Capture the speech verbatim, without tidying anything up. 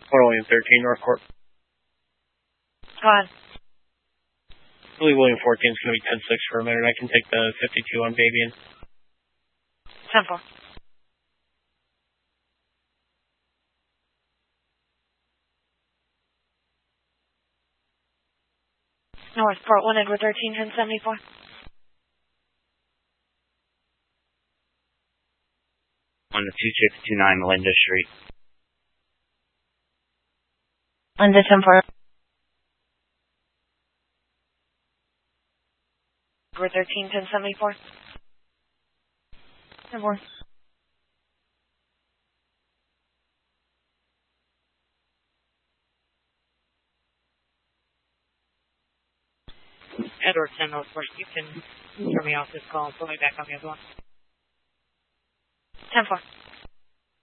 Port William thirteen, North Court. Go ahead. Louis William fourteen is going to be ten six for a minute. I can take the fifty-two on Babian. ten four. North Port one, Edward thirteen, ten seventy-four. On the two six two nine Melinda Street. Linda ten four. Edward thirteen, ten seventy-four. ten four. Edward ten North Court, you can turn me off this call and put me back on the other one. ten four.